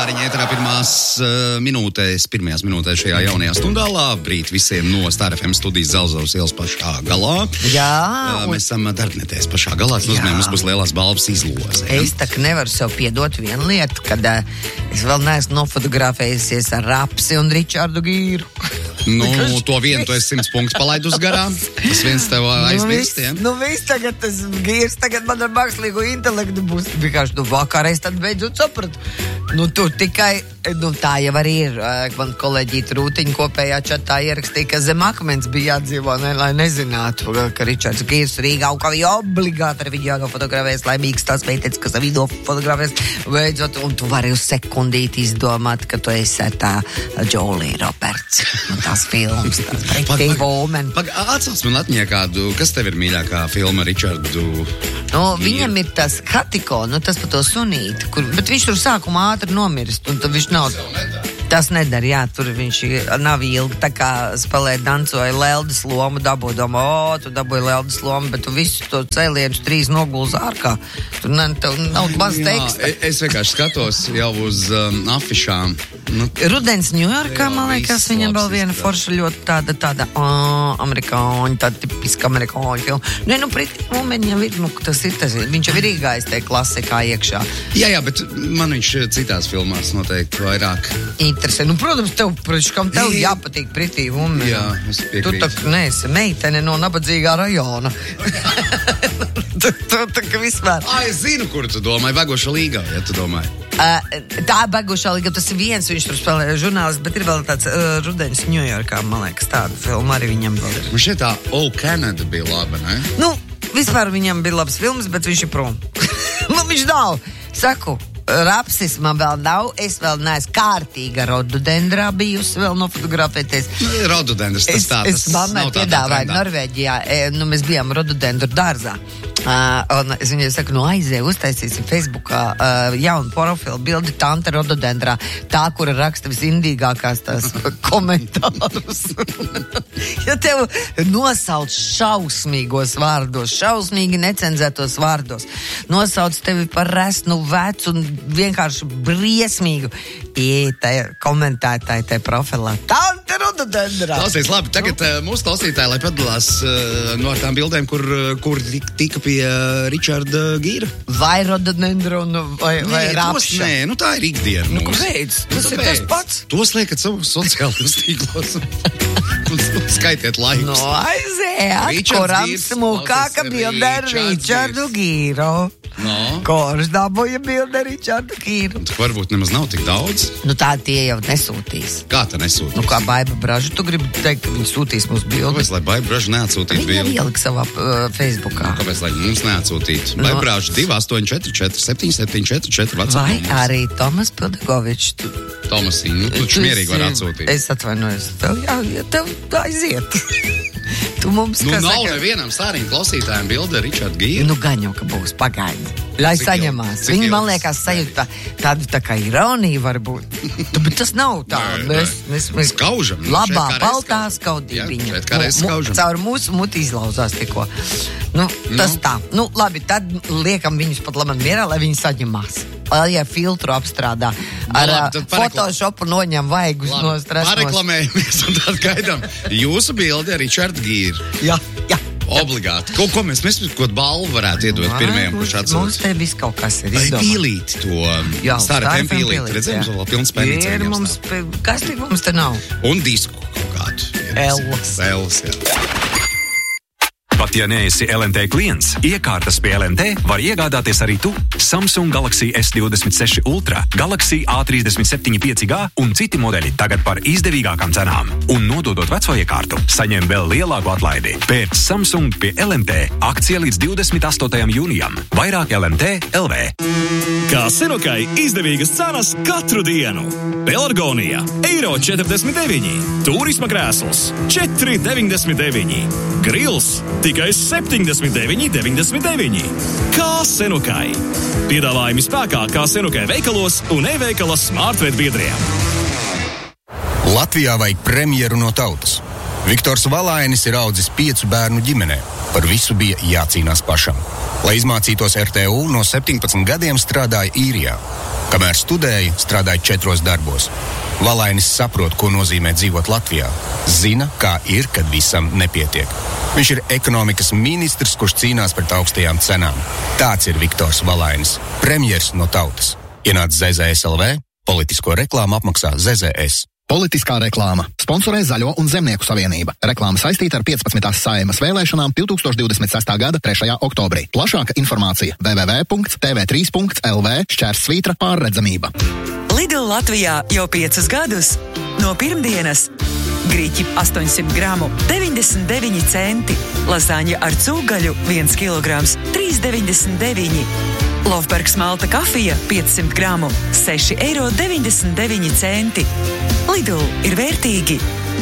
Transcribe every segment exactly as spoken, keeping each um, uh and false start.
Zāriņa ēterā pirmās uh, minūtēs, pirmajās minūtēs šajā jaunajā stundā. Labrīt visiem no Star F M studijas Zelzavas ielas pašā galā. Jā. Uh, mēs esam darbnetēs pašā galā. Tas nozīmē, mums būs lielās balvas izloze. Es tā kā nevaru sev piedot vienu lietu, kad uh, es vēl neesmu nofotografējusies ar Rapsi un Ričardu Gīru. Nu, to vienu tu esi simts punktus palaidus garām. Tas viens tev aizmirst, ja? Nu, viss tagad, tas Gīrs tagad man ar mākslīgo intelektu būs. Vienkārši, nu, vakarēs tad beidzot sapratu. Nu, tu tikai, nu, tā jau arī ir. Man kolēģīta Rūtiņa kopējā čatā ierakstīja, ka zem akmens bija jādzīvo, ne, lai nezinātu, ka Ričards Gīrs Rīgā un ka viņa obligāti ar viņu jānofotografēs, laimīgs tas veitēc, kas ar viņu nofotografēs. Beidzot, un tu vari uz sekundīti izdomāt, ka tu esi tā Jolie Roberts. Nu, tās filmas, tās pretī Woman. Pag, atsauc man atmiņā kādu, kas tev ir mīļākā filma Ričardu? Nu, viņam ir tas Hatiko, nu, tas par to sunīti, kur, bet viņš tur sākumā ātri nomirst, un tad viņš nav... Tas nedara, jā, tur viņš nav ilgi, tā kā spēlē, dancoja Leldes lomu, dabūja, domā, o, tu dabūji Leldes lomu, bet tu visu to cēlienus trīs nogulz ārkā. Tur ne, tev nav maz teksta. Jā, es vienkārši skatos jau uz um, afišām. Nu, Rudens Ņujorkā, man liekas, viņam vēl viena forša ļoti tāda, tāda, uh, amerikāņu, tāda tipiska amerikāņu filma. Nē, nu, pretī Woman jau ir, nu, tas ir tas, viņš jau ir īgājis te klasikā iekšā. Jā, jā, bet man viņš citās filmās noteikti vairāk. Interesē. Nu, protams, tev, kam tev jāpatīk pretī Woman. Jā, es piekrītu. Tu tā neesi meitene no nabadzīgā rajona. tu, tu tā kā vispār. Ā, es zinu, kur tu domāji, Vagoša līgā, ja tu domāji. Uh, tā Vagošā līga, tas ir viens, viņš tur spēlē žurnālists, bet ir vēl tāds uh, Rudens Ņujorkā, man liekas, tāda filma arī viņam vēl ir. Un šeit tā Oh Canada bija laba, ne? Nu, vispār viņam bija labs filmas, bet viņš ir prom. Nu, viņš nav. Saku, Rapsis man vēl nav, es vēl neesmu kārtīga rododendrā bijusi vēl nofotografēties. Rododendrs, tas tā, tas es mammai piedāvāju Norvēģijā, e, nu mēs bijām rododendru dārzā. Uh, un es viņai saku, nu aizēju, uztaisīsim Facebookā uh, jaunu profilu bildi Tante rododendrā, tā, kura raksta visindīgākās tās komentārus. Ja tev nosauc šausmīgos vārdos, šausmīgi necenzētos vārdos, nosauc tevi par resnu, vecu un vienkārši briesmīgu, ietē komentētāji te profilā. Tante rododendrā! Klausies, labi, tagad uh, mūsu klausītāji, lai padalās uh, no tām bildēm, kur, kur tika pie uh, Ričarda Gīra. Vai rododendru, vai, vai nē, rapša? Nē, nu tā ir ikdiena. Nu, kāpēc? Tas nu, ir tas pats. Tos liekat savus sociālajos tīklos. Skaitiet laikus. No aiziet, kuram smukāka bilde ar Ričardu Gīru. No. Kurš dabūja bilde ar Ričardu Gīru? Varbūt nemaz nav tik daudz. Nu tā tie jau nesūtīs. Kā tā nesūtīs? Nu kā Baiba Braža, tu gribi teikt, ka viņi sūtīs mums bildi? Kāpēc, lai Baiba Braža neatsūtītu bildi? Viņa ielika savā uh, Facebookā. Nu, kāpēc, lai mums neatsūtītu? No. Baiba Braža divi astoņi četri četri septiņi septiņi četri četri Vai vecumā. arī Tomas Pildegovičs. Tu... Tomasī, nu tu šmierīgi var atsūtīt. Es atvainojos. Tev, jā, jā, tev aiziet. Tu mums, nu, nav saka... nevienam stāriņu klausītājiem bilde ar Ričardu Gīru. Nu, gan jau, ka būs pagaidi. Lai Cik saņemās. Cik Viņi, ilgs? man liekas, sajūta tādu tā kā ironiju varbūt. Bet tas nav tā. Nē, Mēs, mēs, mēs skaužam. Nu, labā, šeit kā reiz baltā skaužam. skaudībiņa. Jā, šeit kā reiz skaužam. Caur mūsu muti izlauzās tikko. Nu, tas Nu. tā. Nu, labi, tad liekam viņus pat labam mierā, lai viņi saņemās. Lai ja filtru apstrādā. Ar Nu, labi, tad parekla- Photoshopu noņem vaigus no stresnos. Pareklamējamies un tad gaidām jūsu bildi ar Ričardu Gīru. Jā, jā. Obligāti. Ko, ko mēs, mēs kaut balvu varētu iedot Vai, pirmajam, mums- kurš atsūta? Mums te viss kaut kas ir Vai izdomāts. pīlīti to Jā, Star F M pīlīti? pīlīti, Redzējums, jā. vēl pilns pērnīts. Ir mums, kas tik mums te nav? Un disku kaut kādu. Ellas. Ellas, jā. Pat ja neesi L N T klients, iekārtas pie L N T var iegādāties arī tu. Samsung Galaxy S divdesmit seši Ultra, Galaxy A trīsdesmit septiņi pieci G un citi modeļi tagad par izdevīgākām cenām. Un nododot veco iekārtu, saņem vēl lielāku atlaidi. Pēc Samsung pie L N T akcija līdz divdesmit astotajam jūnijam. Vairāk L N T L V. Kā Senukai izdevīgas cenas katru dienu. Pelargonija eiro četrdesmit deviņi, turisma krēsls četri deviņdesmit deviņi, grils tikai septiņdesmit deviņi deviņdesmit deviņi. Kā Senukai. Piedāvājumi spēkā kā Senukai veikalos un e-veikala smartvet biedriem. Latvijā vajag premjeru no tautas. Viktors Valainis ir audzis piecu bērnu ģimenē. Par visu bija jācīnās pašam. Lai izmācītos R T U, no septiņpadsmit gadiem strādāja īrijā. Kamēr studēja, strādāja četros darbos. Valainis saprot, ko nozīmē dzīvot Latvijā. Zina, kā ir, kad visam nepietiek. Viņš ir ekonomikas ministrs, kurš cīnās pret augstajām cenām. Tāds ir Viktors Valainis, premjers no tautas. Ienāc Z Z S L V, politisko reklāmu apmaksā Z Z S. Politiskā reklāma. Sponsorē Zaļo un Zemnieku savienība. Reklāma saistīta ar piecpadsmitās Saeimas vēlēšanām divtūkstoš divdesmit sestā gada trešajā oktobrī. Plašāka informācija w w w punkts t v trīs punkts l v šķērsvītra pārredzamība. Lidl Latvijā jau piecus gadus. No pirmdienas grīķi astoņsimt gramu deviņdesmit deviņi centi, lasaņa ar cūgaļu viens kilograms trīs deviņdesmit deviņi. Lofbergs malta kafija piecsimt gramu seši eiro deviņdesmit deviņi centi. Lidl ir vērtīgi.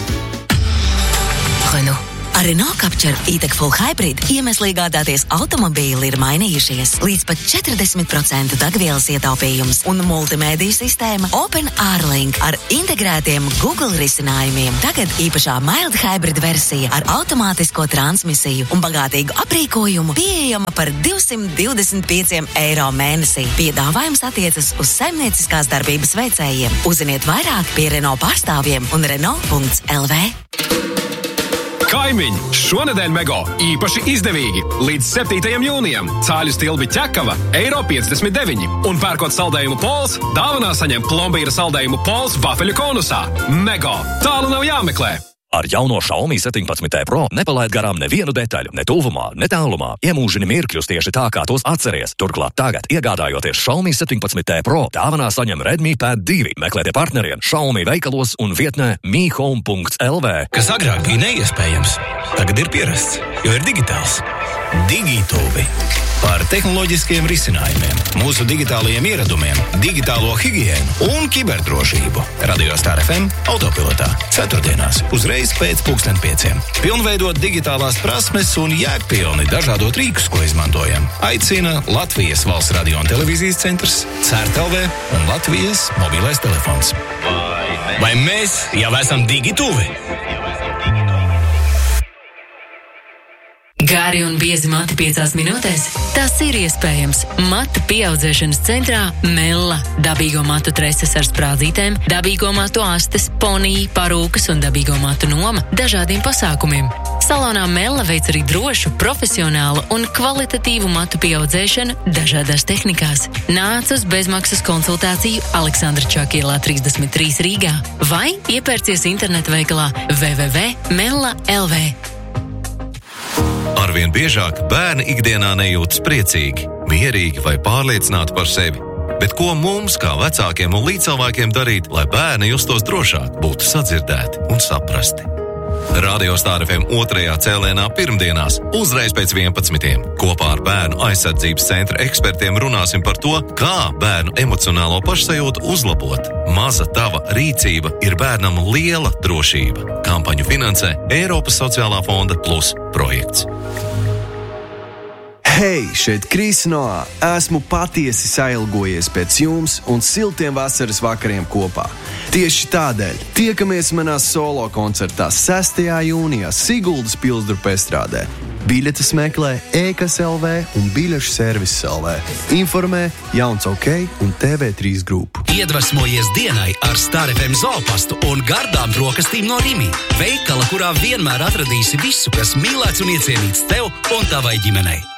Renault. Ar Renault Captur E-Tech Full Hybrid iemesli iegādāties automobīli ir mainījušies. Līdz pat četrdesmit procenti degvielas ietaupījums un multimēdiju sistēma Open Airlink ar integrētiem Google risinājumiem. Tagad īpašā Mild Hybrid versija ar automātisko transmisiju un bagātīgu aprīkojumu pieejama par divsimt divdesmit pieci eiro mēnesī. Piedāvājums attiecas uz saimnieciskās darbības veicējiem. Uzziniet vairāk pie Renault pārstāvjiem un Renault punkts L V. Kaimiņi, šonedēļ Mego īpaši izdevīgi. Līdz septītajam jūnijam cāļu stilbi ķekava eiro piecdesmit deviņi. Un pērkot saldējumu Pols, dāvanā saņem plombīra saldējumu Pols vafeļu konusā. Mego, tālu nav jāmeklē. Ar jauno Xiaomi septiņpadsmit T Pro nepalaid garām nevienu detaļu, ne tuvumā, ne tālumā. Iemūžini mirkļus tieši tā, kā tos atceries. Turklāt tagad, iegādājoties Xiaomi septiņpadsmit T Pro, dāvanā saņem Redmi Pad divi. Meklētie partneriem Xiaomi veikalos un vietnē mi home punkts l v. Kas agrāk bija neiespējams, tagad ir pierasts, jo ir digitāls. Digitūvi. Par tehnoloģiskiem risinājumiem, mūsu digitālajiem ieradumiem, digitālo higiēnu un kiberdrošību. Radio Star F M autopilotā ceturtdienās uzreiz pēc pulksten pieciem. Pilnveidot digitālās prasmes un jēgpilni dažādot rīkus, ko izmantojam. Aicina Latvijas Valsts radio un televīzijas centrs, C E R T L V un Latvijas mobilais telefons. Vai mēs jau esam digitūvi? Gari un biezi mati piecās minūtēs? Tas ir iespējams. Matu pieaudzēšanas centrā Mella. Dabīgo matu treses ar sprādzītēm, dabīgo matu astes, ponija, parūkas un dabīgo matu noma dažādiem pasākumiem. Salonā Mella veic arī drošu, profesionālu un kvalitatīvu matu pieaudzēšanu dažādās tehnikās. Nāc uz bezmaksas konsultāciju Aleksandra Čakielā trīsdesmit trīs Rīgā vai iepērcies internetu veikalā w w w punkts mella punkts l v. Arvien biežāk bērni ikdienā nejūtas priecīgi, mierīgi vai pārliecināti par sevi. Bet ko mums, kā vecākiem un līdzcilvēkiem darīt, lai bērni justos drošāk, būtu sadzirdēti un saprasti? Radio Star F M otrajā cēlienā pirmdienās, uzreiz pēc vienpadsmitiem. Kopā ar Bērnu aizsardzības centra ekspertiem runāsim par to, kā bērnu emocionālo pašsajūtu uzlabot. Maza tava rīcība ir bērnam liela drošība. Kampaņu finansē Eiropas sociālā fonda Plus projekts. Hei, šeit Kris Noā. Esmu patiesi sailgojies pēc jums un siltiem vasaras vakariem kopā. Tieši tādēļ tiekamies manā solo koncertā sestajā jūnijā Siguldas Pilsdrupa estrādē. Biļetes meklē e-kas L V un biļešu servis L V. Informē Jauns OK un T V trīs grupu. Iedvesmojies dienai ar Star F M zoopastu un gardām brokastīm no Rimi. Veikala, kurā vienmēr atradīsi visu, kas mīlēts un iecienīts tev un tavai ģimenei.